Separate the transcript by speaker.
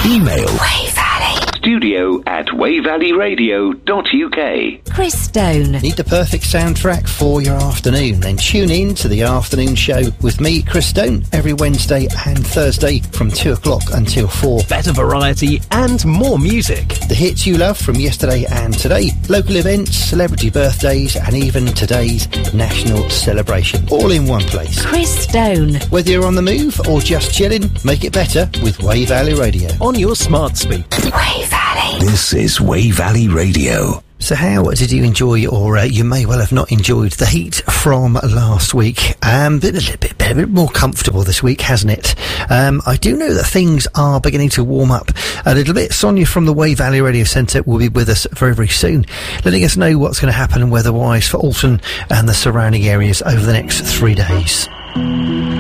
Speaker 1: Email
Speaker 2: studio@wayvalleyradio.uk.
Speaker 3: Chris Stone.
Speaker 4: Need the perfect soundtrack for your afternoon? Then tune in to the afternoon show with me, Chris Stone, every Wednesday and Thursday from 2 o'clock until 4.
Speaker 1: Better variety and more music.
Speaker 4: The hits you love from yesterday and today, local events, celebrity birthdays, and even today's national celebration, all in one place.
Speaker 3: Chris Stone.
Speaker 4: Whether you're on the move or just chilling, make it better with Way Valley Radio.
Speaker 1: On your smart speaker.
Speaker 3: Way Valley.
Speaker 5: This is Way Valley Radio.
Speaker 4: So how did you enjoy, or you may well have not enjoyed, the heat from last week? A bit more comfortable this week, hasn't it? I do know that things are beginning to warm up a little bit. Sonia from the Way Valley Radio Centre will be with us very, very soon, letting us know what's going to happen weather-wise for Alton and the surrounding areas over the next 3 days.